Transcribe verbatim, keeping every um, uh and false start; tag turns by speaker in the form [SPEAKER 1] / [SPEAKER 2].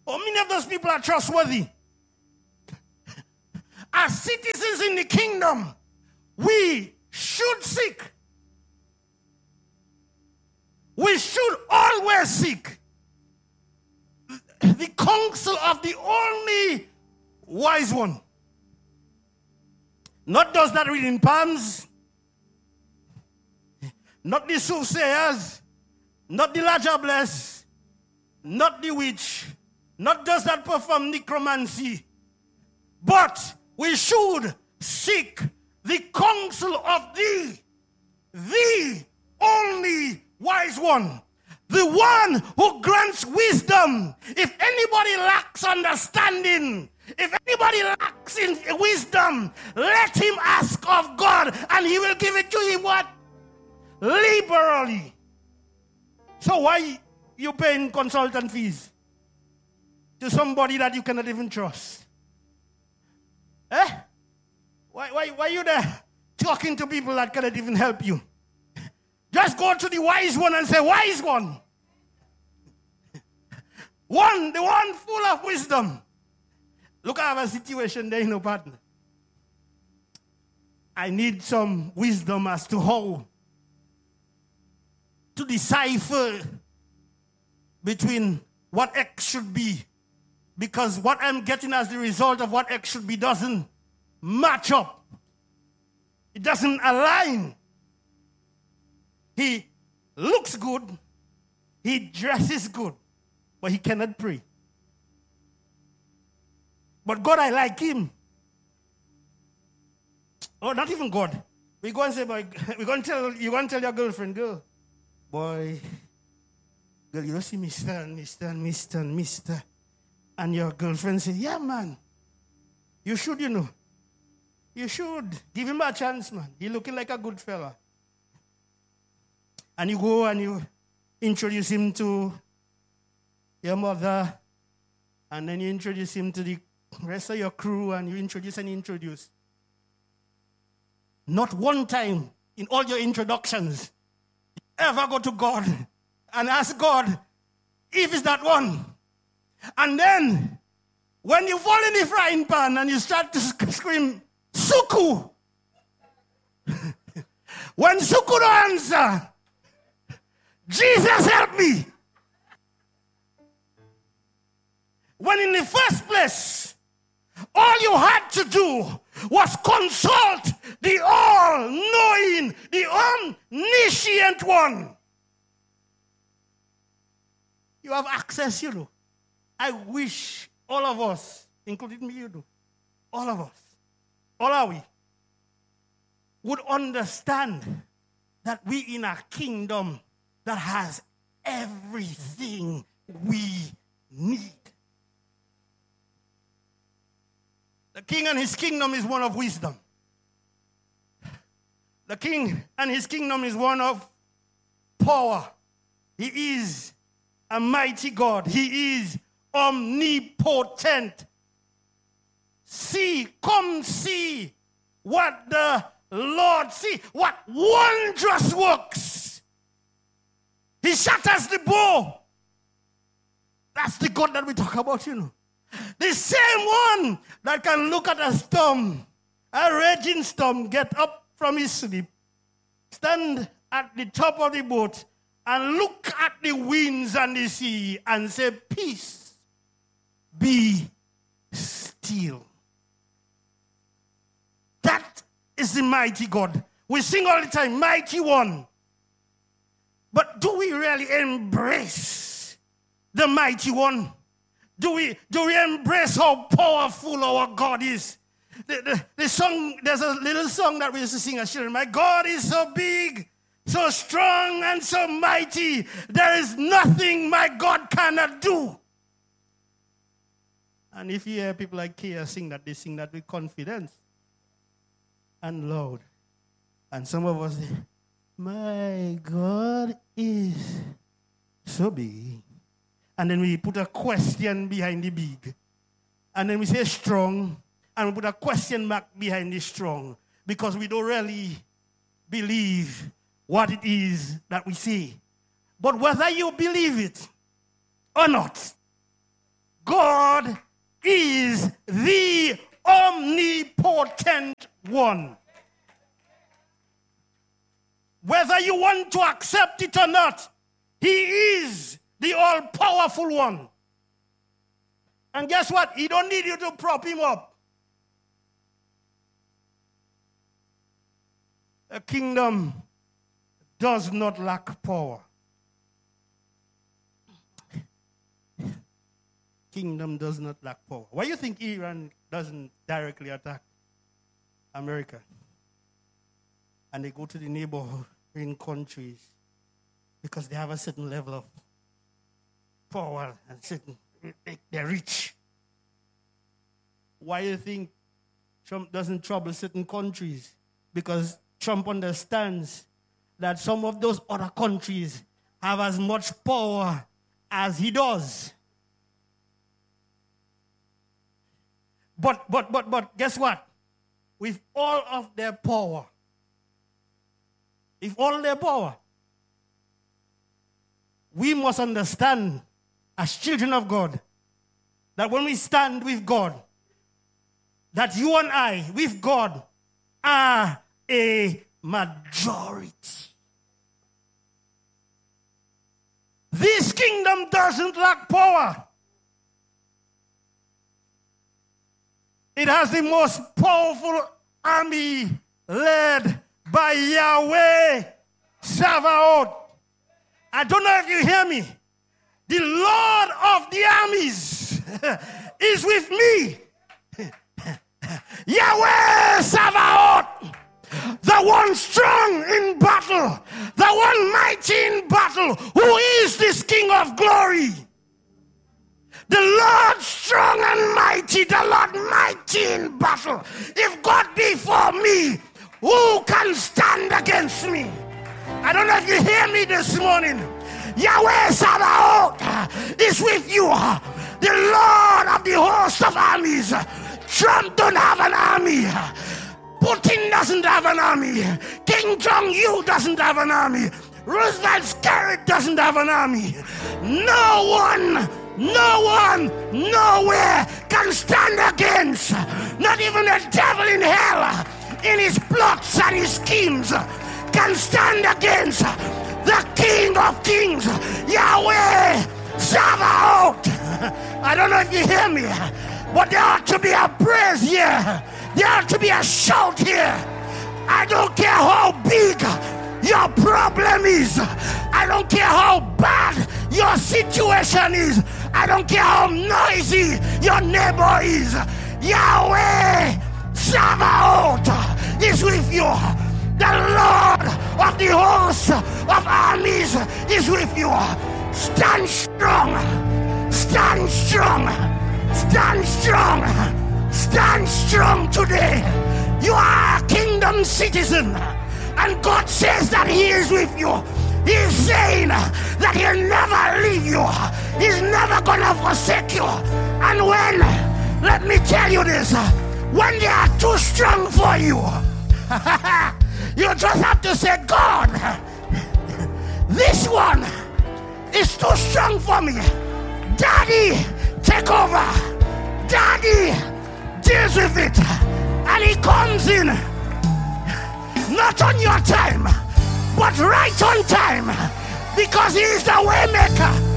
[SPEAKER 1] How many of those people are trustworthy? As citizens in the kingdom, we should seek. We should always seek the counsel of the only wise one. Not those that read in palms, not the soothsayers, not the lajables, not the witch, not those that perform necromancy, but we should seek the counsel of the, the only wise one, the one who grants wisdom. If anybody lacks understanding, if anybody lacks in wisdom, let him ask of God, and he will give it to him what? Liberally. So why you paying consultant fees to somebody that you cannot even trust? Eh? Why, why, why are you there talking to people that cannot even help you? Just go to the wise one and say, wise one. One, the one full of wisdom. Look, I have a situation there, you know, partner. I need some wisdom as to how to decipher between what X should be. Because what I'm getting as the result of what X should be doesn't match up. It doesn't align. He looks good. He dresses good. But he cannot pray. But God, I like him. Oh, not even God. We go and say, boy, we go and tell you go and tell your girlfriend, girl, boy, girl, you don't see Mister and Mister and Mister and Mister. And your girlfriend say, yeah, man. You should, you know. You should. Give him a chance, man. He's looking like a good fella. And you go and you introduce him to your mother. And then you introduce him to the rest of your crew. And you introduce and introduce. Not one time in all your introductions ever go to God and ask God if it's that one. And then, when you fall in the frying pan and you start to scream, Suku! When Suku don't answer, Jesus help me! When in the first place, all you had to do was consult the all-knowing, the omniscient one. You have access, you know. I wish all of us, including me, you know, all of us, all are we, would understand that we in a kingdom that has everything we need. The king and his kingdom is one of wisdom. The king and his kingdom is one of power. He is a mighty God. He is omnipotent. See, come see what the Lord, see what wondrous works. He shatters the bow. That's the God that we talk about, you know. The same one that can look at a storm, a raging storm, get up from his sleep, stand at the top of the boat, and look at the winds and the sea and say, peace, be still. That is the mighty God. We sing all the time, mighty one. But do we really embrace the mighty one? Do we, do we embrace how powerful our God is? The, the, the song, there's a little song that we used to sing as children. My God is so big, so strong, and so mighty. There is nothing my God cannot do. And if you hear people like Kia sing that, they sing that with confidence and loud. And some of us say, my God is so big. And then we put a question behind the big. And then we say strong, and we put a question mark behind the strong. Because we don't really believe what it is that we say. But whether you believe it or not, God is the omnipotent one. Whether you want to accept it or not, he is the all-powerful one. And guess what? He don't need you to prop him up. A kingdom does not lack power. Kingdom does not lack power. Why do you think Iran doesn't directly attack America? And they go to the neighboring countries because they have a certain level of power and certain, they're rich. Why do you think Trump doesn't trouble certain countries? Because Trump understands that some of those other countries have as much power as he does. But, but, but, but, guess what? With all of their power, with all their power, we must understand as children of God that when we stand with God, that you and I, with God, are a majority. This kingdom doesn't lack power. It has the most powerful army led by Yahweh Sabaoth. I don't know if you hear me. The Lord of the armies is with me. Yahweh Sabaoth, the one strong in battle, the one mighty in battle, who is this King of glory. The Lord strong and mighty, the Lord mighty in battle. If God be for me, who can stand against me? I don't know if you hear me this morning. Yahweh Sabaoth is with you. The Lord of the host of armies. Trump don't have an army. Putin doesn't have an army. King Jong-un doesn't have an army. Roosevelt Scarrett doesn't have an army. No one, no one, nowhere can stand against. Not even the devil in hell, in his plots and his schemes, can stand against the King of Kings, Yahweh Sabaoth. I don't know if you hear me, but there ought to be a praise here. There ought to be a shout here. I don't care how big your problem is. I don't care how bad your situation is. I don't care how noisy your neighbor is. Yahweh Sabaoth is with you. The Lord of the hosts of armies is with you. Stand strong. Stand strong. Stand strong. Stand strong today. You are a kingdom citizen. And God says that he is with you. He is saying that he'll never leave you. He's never gonna forsake you. And when, let me tell you this, when they are too strong for you, you just have to say, God, this one is too strong for me. Daddy, take over. Daddy deals with it. And he comes in, not on your time, but right on time, because he is the way maker.